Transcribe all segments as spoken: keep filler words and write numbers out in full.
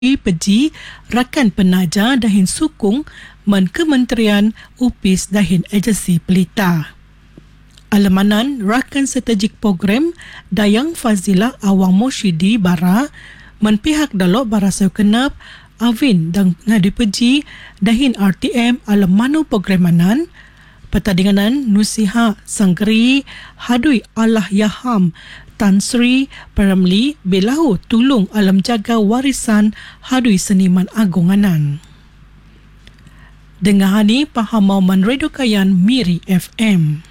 Peji rakan penaja dahin sukung men Kementerian Upis dahin agensi pelita. Alamanan rakan strategik program Dayang Fazila Awang Moshidi Bara men pihak dalok Barasa Kenap Avin dan ngadi peji dahin R T M alam manu programanan pertandingan Nusiha Sanggeri Hadui Allah Yaham Tan Sri Paramli Belahu tulung alam jaga warisan Hadui Seniman Agunganan. Dengar ni pahamau menredokayan Miri F M.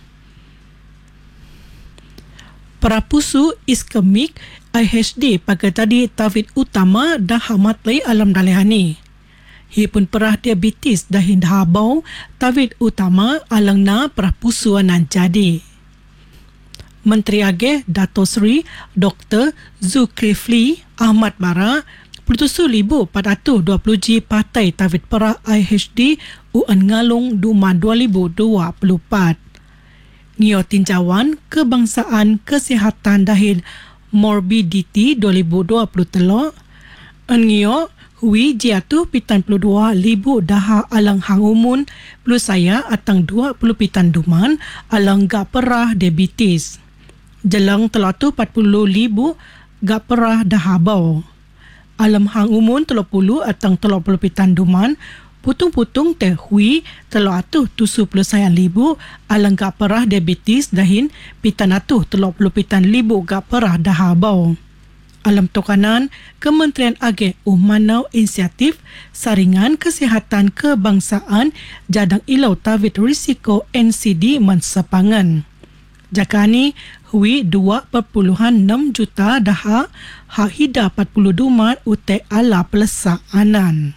Prapusu iskemik I H D pakai tadi tawid utama dah hamat lay alam dalihani. Hi pun perah diabetes dahin dahabau tawid utama alang na prapusu anan jadi. Menteri Ageh Dato Seri Doktor Zulkifli Ahmad Bara Pertusu Libu empat ratus dua puluh G Partai Tawid Perah I H D U N Ngalung Duma dua ribu dua puluh empat. Ngio tinjauan kebangsaan kesihatan dahin morbidity dua ribu dua puluh tiga. Ngio hui jiatu pitan puluh dua ribu daha alang hang umun plus saya atang dua puluh pitan duman alang gak perah diabetes. Jelang telatu empat puluh ribu gak perah dahabau. Alam hang umun telur puluh atang telur puluh pitan duman, putung-putung teh hui telur atuh tusu puluh sayang ribu alang gak perah diabetes dahin pitan atuh telur puluh pitan ribu gak perah dahabau. Alam tokanan Kementerian Ageh Umanau Inisiatif Saringan Kesihatan Kebangsaan Jadang Ilau Tawid Risiko N C D Mensepangan. Jakani hui dua perpuluhan enam juta daha hak hida empat puluh dumat utek ala pelesaanan.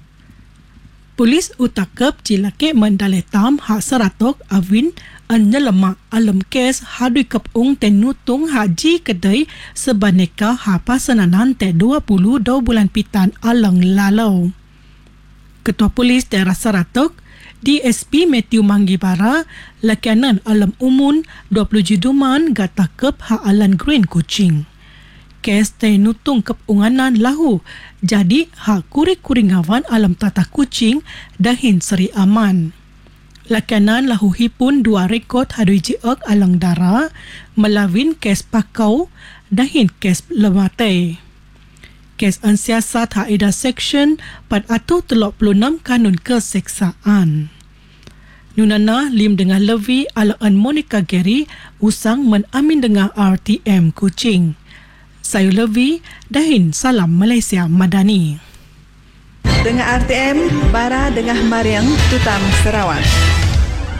Polis utakep cilake mendaletam hak seratok Avin anyelemak alam kes hadui kepung tenutung haji kedai sebaneka hak pasenanan te dua puluh dua bulan pitan alang lalau. Ketua Polis Daerah Seratok D S P Matthew Manggibara lakanan alam umun dua puluh juduman gata kep hak alan Green Kuching. Kes tenutung kepunganan lahu jadi hak kurik-kuringawan alam tata kucing dahin seri aman. Lakanan lahu hipun dua rekod hadui jiak alang dara melawin kes pakau dahin kes lemate. Kes ansiasat haida seksyen empat ratus tiga puluh enam kanun keseksaan. Nunana lim dengan Levi alaan Monica Gary usang menamin dengan R T M Kuching. Saya Levi dahin salam Malaysia Madani. Dengan R T M Bara dengan Mariang Tutam Sarawak.